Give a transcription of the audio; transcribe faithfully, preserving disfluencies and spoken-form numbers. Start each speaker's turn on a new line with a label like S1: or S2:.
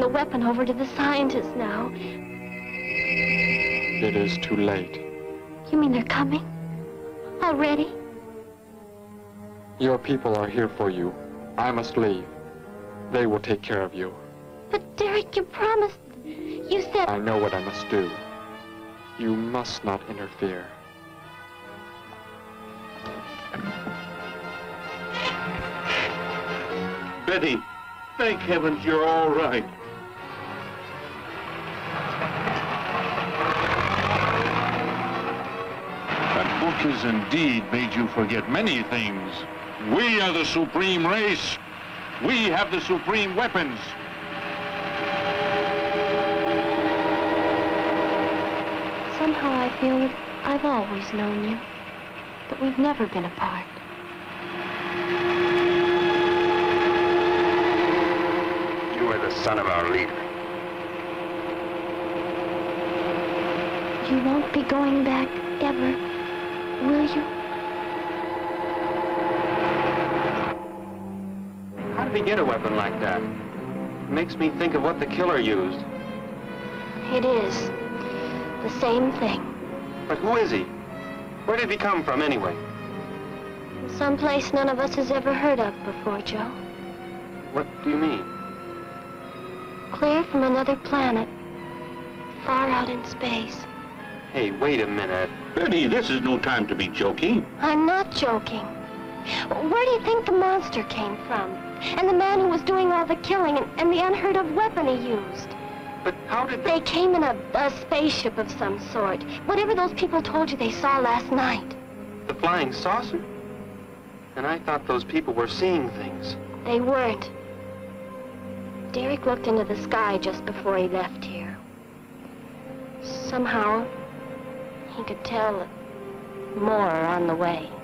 S1: the weapon over to the scientists now.
S2: It is too late.
S1: You mean they're coming? Already?
S2: Your people are here for you. I must leave. They will take care of you.
S1: But Derek, you promised... You said...
S2: I know what I must do. You must not interfere.
S3: Betty, thank heavens you're all right. That book has indeed made you forget many things. We are the supreme race. We have the supreme weapons.
S1: Somehow I feel that I've always known you, but we've never been apart.
S4: You are the son of our leader.
S1: You won't be going back ever, will you?
S5: How did he get a weapon like that? It makes me think of what the killer used.
S1: It is. The same thing.
S5: But who is he? Where did he come from, anyway?
S1: Someplace none of us has ever heard of before, Joe.
S5: What do you mean?
S1: Clear from another planet. Far out in space.
S5: Hey, wait a minute.
S3: Betty, this is no time to be joking.
S1: I'm not joking. Where do you think the monster came from? And the man who was doing all the killing and, and the unheard of weapon he used?
S5: But how did
S1: they... They came in a, a spaceship of some sort. Whatever those people told you they saw last night.
S5: The flying saucer? And I thought those people were seeing things.
S1: They weren't. Derek looked into the sky just before he left here. Somehow, he could tell more on the way.